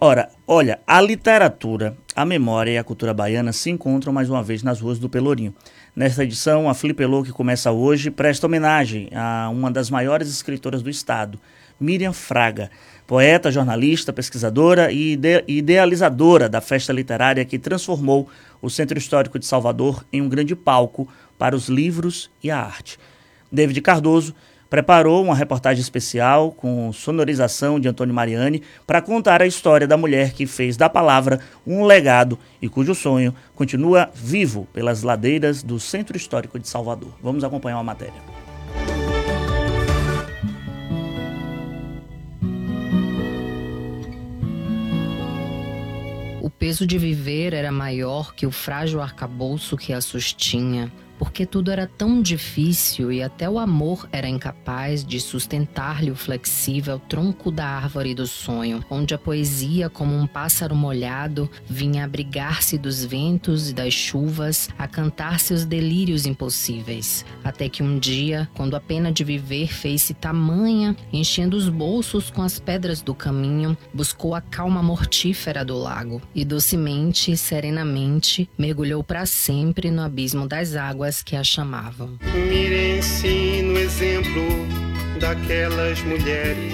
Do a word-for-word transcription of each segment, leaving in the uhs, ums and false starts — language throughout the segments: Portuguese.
Ora, olha, a literatura, a memória e a cultura baiana se encontram mais uma vez nas ruas do Pelourinho. Nesta edição, a Flipelô, que começa hoje, presta homenagem a uma das maiores escritoras do estado, Miriam Fraga, poeta, jornalista, pesquisadora e ide- idealizadora da festa literária que transformou o Centro Histórico de Salvador em um grande palco para os livros e a arte. David Cardoso preparou uma reportagem especial com sonorização de Antônio Mariani para contar a história da mulher que fez da palavra um legado e cujo sonho continua vivo pelas ladeiras do Centro Histórico de Salvador. Vamos acompanhar a matéria. O peso de viver era maior que o frágil arcabouço que a sustinha, porque tudo era tão difícil e até o amor era incapaz de sustentar-lhe o flexível tronco da árvore do sonho, onde a poesia, como um pássaro molhado, vinha abrigar-se dos ventos e das chuvas, a cantar seus delírios impossíveis. Até que um dia, quando a pena de viver fez-se tamanha, enchendo os bolsos com as pedras do caminho, buscou a calma mortífera do lago e docemente e serenamente mergulhou para sempre no abismo das águas que a chamavam. Mire ensina o exemplo daquelas mulheres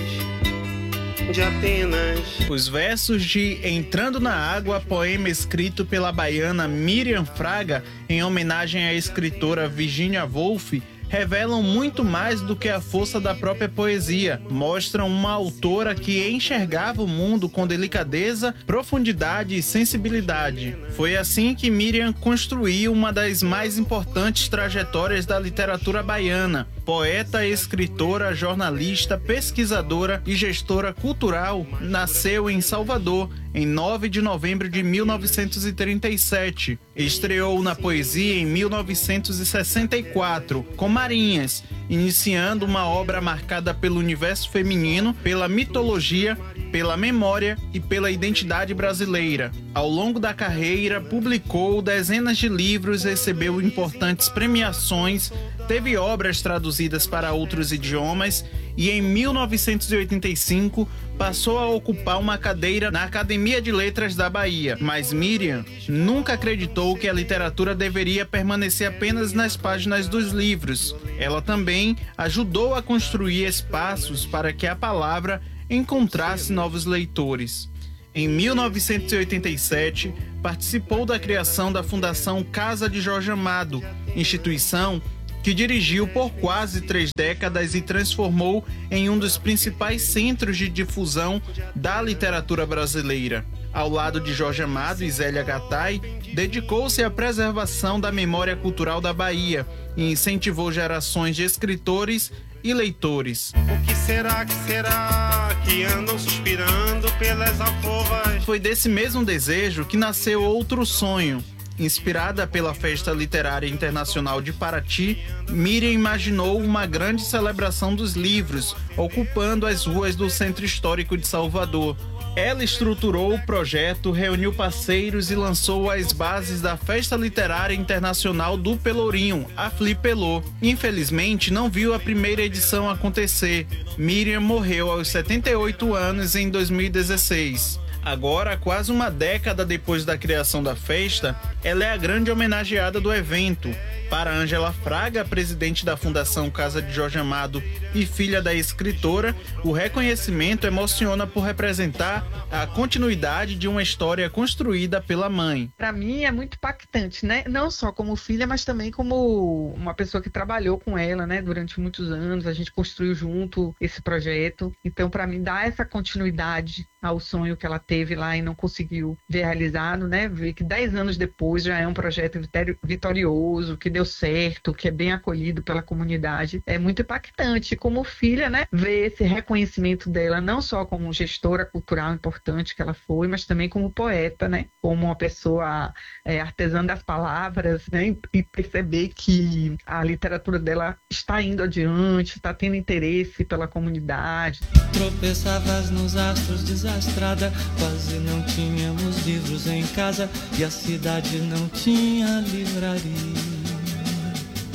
de Atenas. Os versos de Entrando na Água, poema escrito pela baiana Miriam Fraga em homenagem à escritora Virginia Woolf, revelam muito mais do que a força da própria poesia. Mostram uma autora que enxergava o mundo com delicadeza, profundidade e sensibilidade. Foi assim que Miriam construiu uma das mais importantes trajetórias da literatura baiana. Poeta, escritora, jornalista, pesquisadora e gestora cultural, nasceu em Salvador em nove de novembro de mil novecentos e trinta e sete. Estreou na poesia em mil novecentos e sessenta e quatro, com Marinhas, iniciando uma obra marcada pelo universo feminino, pela mitologia, pela memória e pela identidade brasileira. Ao longo da carreira, publicou dezenas de livros, recebeu importantes premiações, teve obras traduzidas para outros idiomas e em mil novecentos e oitenta e cinco passou a ocupar uma cadeira na Academia de Letras da Bahia. Mas Miriam nunca acreditou que a literatura deveria permanecer apenas nas páginas dos livros. Ela também ajudou a construir espaços para que a palavra encontrasse novos leitores. Em mil novecentos e oitenta e sete, participou da criação da Fundação Casa de Jorge Amado, instituição que dirigiu por quase três décadas e transformou em um dos principais centros de difusão da literatura brasileira. Ao lado de Jorge Amado e Zélia Gattai, dedicou-se à preservação da memória cultural da Bahia e incentivou gerações de escritores e leitores. O que será, que será que andam suspirando pelas alcovas? Foi desse mesmo desejo que nasceu outro sonho. Inspirada pela Festa Literária Internacional de Paraty, Miriam imaginou uma grande celebração dos livros, ocupando as ruas do Centro Histórico de Salvador. Ela estruturou o projeto, reuniu parceiros e lançou as bases da Festa Literária Internacional do Pelourinho, a Flipelô. Infelizmente, não viu a primeira edição acontecer. Miriam morreu aos setenta e oito anos em dois mil e dezesseis. Agora, quase uma década depois da criação da festa, ela é a grande homenageada do evento. Para Ângela Fraga, presidente da Fundação Casa de Jorge Amado e filha da escritora, o reconhecimento emociona por representar a continuidade de uma história construída pela mãe. Para mim é muito impactante, né? Não só como filha, mas também como uma pessoa que trabalhou com ela, né? Durante muitos anos, a gente construiu junto esse projeto. Então, para mim, dá essa continuidade ao sonho que ela teve lá e não conseguiu ver realizado, né? Ver que dez anos depois já é um projeto vitorioso, que deu certo, que é bem acolhido pela comunidade. É muito impactante como filha, né? Ver esse reconhecimento dela, não só como gestora cultural importante que ela foi, mas também como poeta, né? Como uma pessoa é, artesã das palavras, né? E perceber que a literatura dela está indo adiante, está tendo interesse pela comunidade. Tropeçavas nos astros desastrada, quase não tínhamos livros em casa e a cidade não tinha livraria.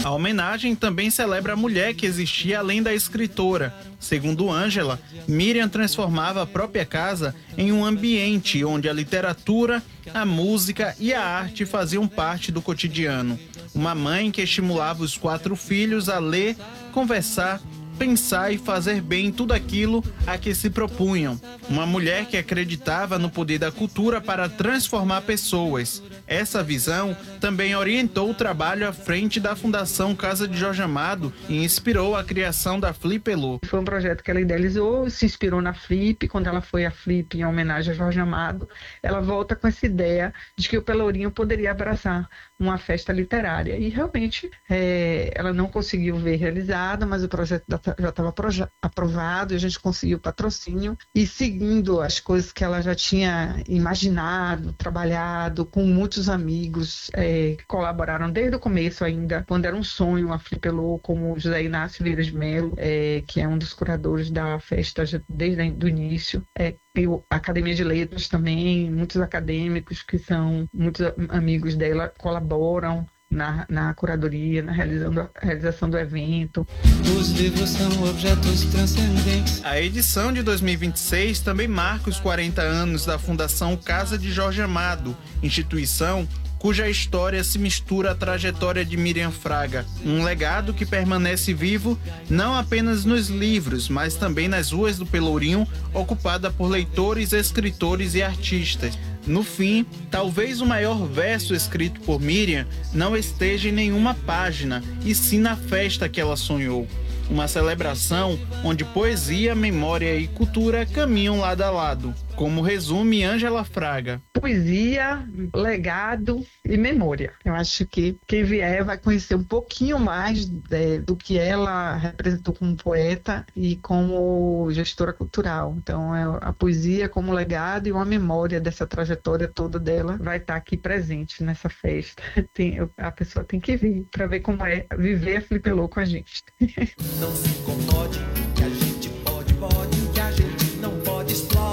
A homenagem também celebra a mulher que existia além da escritora. Segundo Ângela, Miriam transformava a própria casa em um ambiente onde a literatura, a música e a arte faziam parte do cotidiano. Uma mãe que estimulava os quatro filhos a ler, conversar, pensar e fazer bem tudo aquilo a que se propunham. Uma mulher que acreditava no poder da cultura para transformar pessoas. Essa visão também orientou o trabalho à frente da Fundação Casa de Jorge Amado e inspirou a criação da Flipelô. Foi um projeto que ela idealizou, se inspirou na Flip. Quando ela foi à Flip em homenagem a Jorge Amado, ela volta com essa ideia de que o Pelourinho poderia abraçar uma festa literária. E realmente é, ela não conseguiu ver realizada, mas o projeto já estava aprovado e a gente conseguiu patrocínio. E seguindo as coisas que ela já tinha imaginado, trabalhado com muitos amigos é, que colaboraram desde o começo ainda, quando era um sonho a Flipelô, como o José Inácio Lira de Melo, é, que é um dos curadores da festa desde o início. É, e a Academia de Letras também, muitos acadêmicos que são muitos amigos dela colaboram na, na curadoria, na realizando, realização do evento. Os livros são objetos transcendentes. A edição de dois mil e vinte e seis também marca os quarenta anos da Fundação Casa de Jorge Amado, instituição cuja história se mistura à trajetória de Miriam Fraga. Um legado que permanece vivo não apenas nos livros, mas também nas ruas do Pelourinho, ocupada por leitores, escritores e artistas. No fim, talvez o maior verso escrito por Miriam não esteja em nenhuma página, e sim na festa que ela sonhou. Uma celebração onde poesia, memória e cultura caminham lado a lado, como resume Ângela Fraga. Poesia, legado e memória. Eu acho que quem vier vai conhecer um pouquinho mais de, do que ela representou como poeta e como gestora cultural. Então, é a poesia como legado e uma memória dessa trajetória toda dela vai estar aqui presente nessa festa. Tem, a pessoa tem que vir para ver como é viver a Flipelô com a gente. Não se incomode, que a gente pode, pode, que a gente não pode, explode.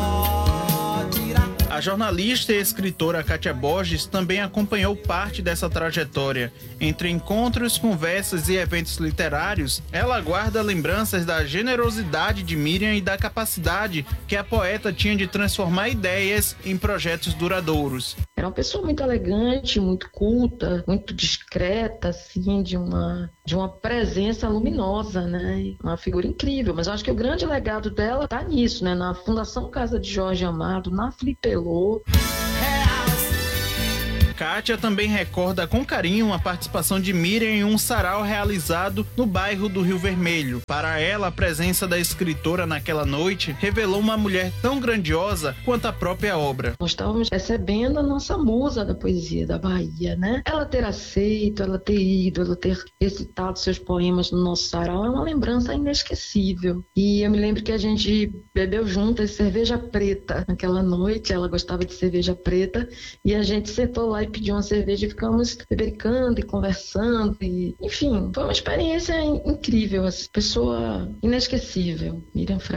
A jornalista e escritora Kátia Borges também acompanhou parte dessa trajetória. Entre encontros, conversas e eventos literários, ela guarda lembranças da generosidade de Miriam e da capacidade que a poeta tinha de transformar ideias em projetos duradouros. Era uma pessoa muito elegante, muito culta, muito discreta, assim, de uma, de uma presença luminosa, né? Uma figura incrível. Mas eu acho que o grande legado dela está nisso, né? Na Fundação Casa de Jorge Amado, na Flipelô. Kátia também recorda com carinho a participação de Miriam em um sarau realizado no bairro do Rio Vermelho. Para ela, a presença da escritora naquela noite revelou uma mulher tão grandiosa quanto a própria obra. Nós estávamos recebendo a nossa musa da poesia da Bahia, né? Ela ter aceito, ela ter ido, ela ter recitado seus poemas no nosso sarau é uma lembrança inesquecível. E eu me lembro que a gente bebeu juntas cerveja preta naquela noite. Ela gostava de cerveja preta e a gente sentou lá e pediu uma cerveja e ficamos bebericando e conversando. E, enfim, foi uma experiência incrível, essa pessoa inesquecível, Miriam Fraga.